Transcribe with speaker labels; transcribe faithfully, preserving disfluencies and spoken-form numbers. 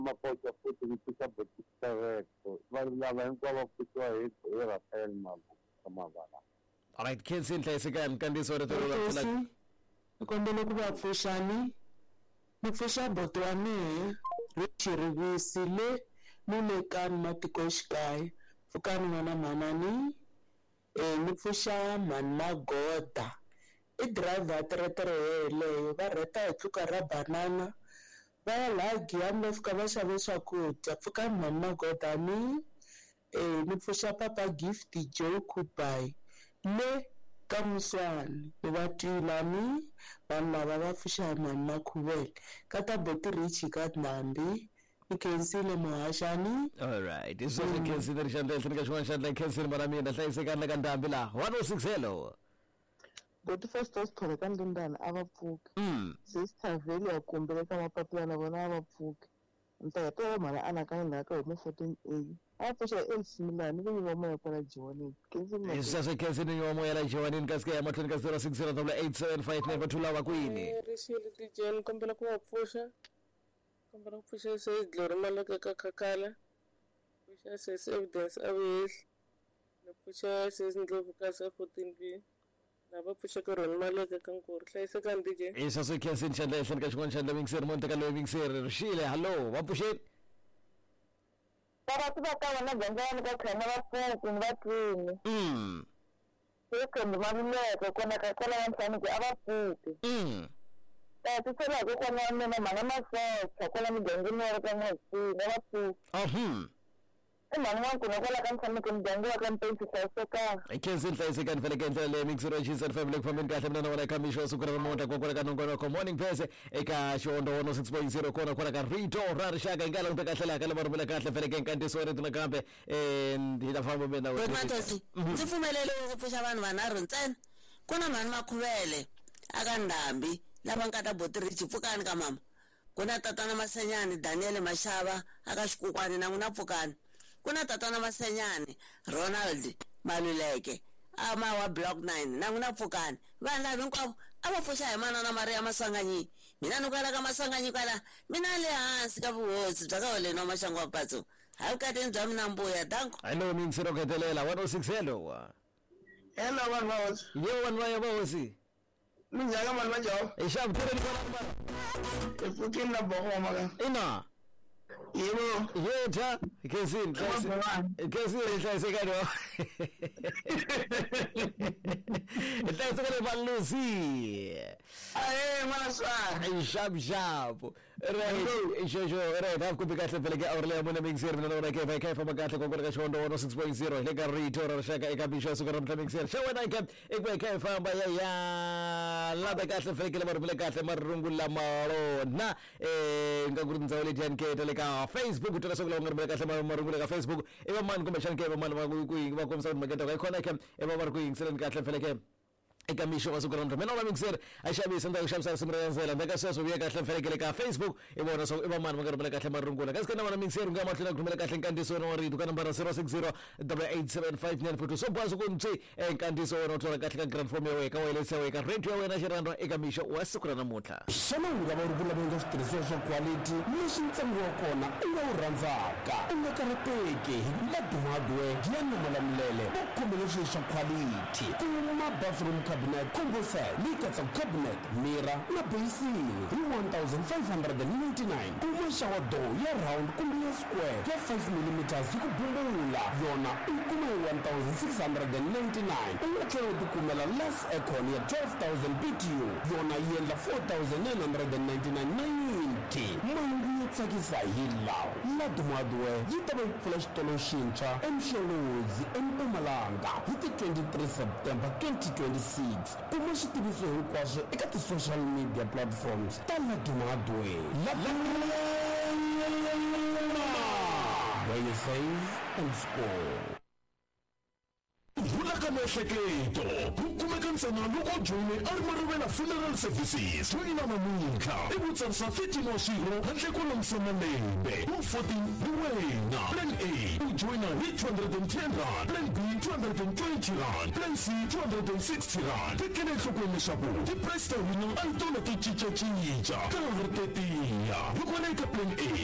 Speaker 1: mapocha futhi ngifisa ukuthi correcto balilava hinkwavo fisiwa hi hi Rafael Mavala.
Speaker 2: Alright, Kensi Nhlayisekani kandiso re tolo
Speaker 3: lapfula kombela ku va pfuxani mupfuxa boto wa mehe richirivisi le mulekani matikoxikaya pfukani n'wana manani eh ni pfuxa mani Magoda i driver teretere yeleyo va reta hi tluka ra banana va ya laha Giyani va fika va xave swakudya pfukani mani Magoda ni eh ni pfuxa papa Gift Joe Kubai le ka Muswani ni va twilani vanhu lava va pfuxa mani Makhuvele ka ta boti richi ka Ndhambi ikensile muhashani.
Speaker 2: All right, iso ke Kensi ni rishanda tlhika xin'wana xandla Kensi mara mina hlayisekani ka Ndhambi la one oh six hello.
Speaker 4: But first us thole ka Ndundana abapfuki
Speaker 2: Mm.
Speaker 4: sister vele ya kumbele ka mapapila na vona abapfuki nta to mara ana ka na ka mo fourteen A apesha el similar ni ngo mo para Joni Kensi mo
Speaker 2: Iso se Kensi ni ngomo ya la Joni nkaske ya matlhoni ka zero six zero eight seven five nine bathula wa kwini.
Speaker 5: Rishile dijen kombela ku pfusha kombela ku pfusha se Glory Malaka ka Khakhala pfusha se evidence awehli na pfusha se Ndlovu ka sa fourteen B lava pfusha ka Ron Malaka ka Nkuru hlayisekani D J.
Speaker 2: Iso se Kensi nxandla ehleni ka xin'wana xandla Winksir Monte ka lo Winksir Rishile hello wa pfuxeni.
Speaker 4: para ku va ka vona gangani ka khana va pfuki ni va twini
Speaker 2: Mm.
Speaker 4: se khombo mavuleke kona ka kala va ntlhanu ku abapfuki
Speaker 2: Mm.
Speaker 4: ta tsela ku kona mina mama masocha kona mugangeni wa ka N'wetini va pfuki
Speaker 2: Ahum.
Speaker 4: mama wangu na kala ka ntlhanu ku muganga wa ka Mpentsi hlayisekanga
Speaker 2: Kensi Nhlayisekani vele ke ndlela le mixer wa Cheese Family ku phambeni kahle mna wona khamisho sukura remote kwa kwa kanongono ko morning phese eka shondo one oh six point zero kona kona ka Rito ra rishaka ingala ngbe kahle la kala marumela kahle vele ke nkantiso re tuna kambe eh ndila famba mina
Speaker 6: wena Matosi ndzi pfumelele ndzi pfuxa vanhu vanharhu ntsena kuna mani Makhuvele aka Ndhambi lava nga ta boti richi pfukani ka mama kuna tatana Masenyani Daniel Mashava aka Xikokwani na n'wina pfukani kuna tatana Masenyani Ronald Maluleke ama wa block nine na n'wina pfukani vanhu lava hinkwavo a va pfuxa hi manana Maria Masanganyi mina ni kwala ka Masanganyi kwala mina le hansi ka vuhosi bya ka Holeno Mashango wa Patso hayi kateni bya mina Mbuya danko
Speaker 2: hello mixer o ketelela one oh six hello
Speaker 4: hello vanhu va hosi
Speaker 2: yo one wa ba hosi
Speaker 4: minjhaka mali majawu
Speaker 2: e sham tere ni kona
Speaker 4: e pfukini na bohoma ka
Speaker 2: ina
Speaker 4: yebo
Speaker 2: yetha Kensi Kensi Nhlayisekani Nhlayisekani balusi
Speaker 4: aye maswa
Speaker 2: shap shap right jojo right have kubi kahle vele ke awrele mona mixer mina nona ke ke fa magahle ko ka shondo one oh six point zero le ka Rito ra shaka eka bisho suka ramtla mixer shawana ke ekwe ke fa ba ya ya la ba kahle vele ke marumile kahle marungu la marona eh ngakuri le ten k tele ka Facebook utela sokula ngirumile kahle marungu ka Facebook eba man kumbe shanke eba man ba ku ba komsa magenta ka khona ke eba bar ku ingiselan kahle vele ke eka misho wasukura mtho mina mixer ayishabisa ndaku shabisa simrenzela ndaka seso biya kahle mfelekele ka Facebook ibona so iba mani makarumela kahle marungula kasikana wana mixer ngamahlena kurumela kahle inkandiso no ritu kana mbara zero six zero eight seven five nine four two so bwazi kunthi inkandiso wona uthola kahle ka grand form yawe ka welese yawe ka radio wena shirando eka misho wasukura namuhla
Speaker 7: xana u nga va rungula va nga switirhisiwa swa quality leswi ntsengo wa kona u nga wu rhandzaka u nga karhateki hi madumadwe ya nomalamulele va khomele swilo swa quality kuma bathroom cabinet combo set likatsa cabinet mira na basini hi one thousand five hundred ninety-nine kuma shower door ya round kumbe ya square ya five millimeters hi ku bumbula yona u kuma hi one thousand six hundred ninety-nine u nga tlhela u tikumela less aircon ya twelve thousand B T U yona yi endla four thousand nine hundred ninety-nine ninety mangu yo tsakisa hi lawa la dumadwe yi ta va yi pfula xitolo xintshwa eMsholozi eMpumalanga hi ti twenty-three September twenty twenty-six kuma xitiviso hinkwaswo eka ti-social media platforms ta la dumadwe where you save and score.
Speaker 8: Vula ka mehleketo ku kumeka ntsena loko joyine a ri marivela funeral services ri ina namuntlha i ku tsarisa thirteen wa swirho handle ko lombisa malembe u fourteen hi wena plan A u joyina hi two hundred ten rand plan B two hundred twenty rand plan C two hundred sixty rand tekele enhlokweni leswaku ti-price ta hina a yi tona ti cincacinca ka ha ri tetiya loko le ka plan A